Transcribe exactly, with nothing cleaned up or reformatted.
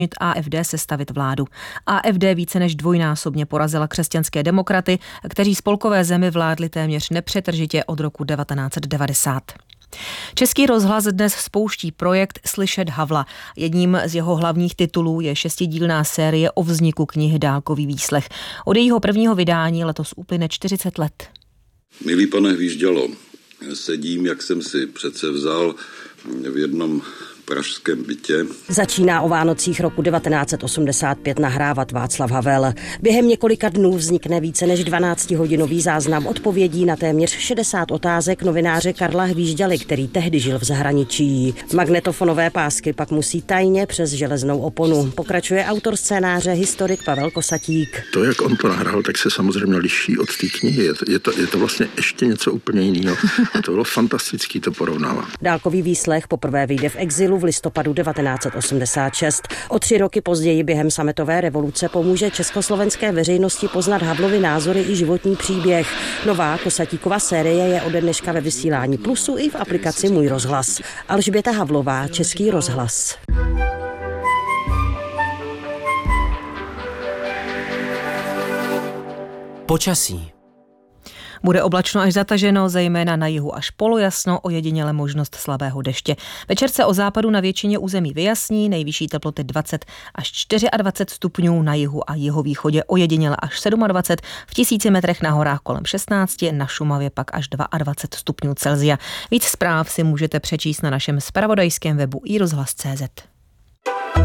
A F D sestavit vládu. A F D více než dvojnásobně porazila křesťanské demokraty, kteří spolkové zemi vládli téměř nepřetržitě od roku devatenáct set devadesát. Český rozhlas dnes spouští projekt Slyšet Havla. Jedním z jeho hlavních titulů je šestidílná série o vzniku knihy Dálkový výslech. Od jejího prvního vydání letos uplyne čtyřicet let. Milý pane Hvížďalo, sedím, jak jsem si přece vzal, v jednom pražském bytě. Začíná o Vánocích roku devatenáct set osmdesát pět nahrávat Václav Havel. Během několika dnů vznikne více než dvanáctihodinový záznam odpovědí na téměř šedesát otázek novináře Karla Hvížďaly, který tehdy žil v zahraničí. Magnetofonové pásky pak musí tajně přes železnou oponu. Pokračuje autor scénáře, historik Pavel Kosatík. To, jak on to nahrál, tak se samozřejmě liší od té knihy. Je to, je to, je to vlastně ještě něco úplně jiného. A to bylo fantastický to porovnávat. Dálkový výslech poprvé vyjde v exilu v listopadu devatenáct set osmdesát šest. O tři roky později během sametové revoluce pomůže československé veřejnosti poznat Havlovy názory i životní příběh. Nová Kosatíkova série je ode dneška ve vysílání Plusu i v aplikaci Můj rozhlas. Alžběta Havlová, Český rozhlas. Počasí. Bude oblačno až zataženo, zejména na jihu až polojasno, ojediněle možnost slabého deště. Večer se o západu na většině území vyjasní, nejvyšší teploty dvacet až dvacet čtyři stupňů, na jihu a jihovýchodě ojediněle až dvacet sedm, v tisíci metrech na horách kolem šestnáct, na Šumavě pak až dvacet dva stupňů Celsia. Víc zpráv si můžete přečíst na našem zpravodajském webu i rozhlas tečka cé zet.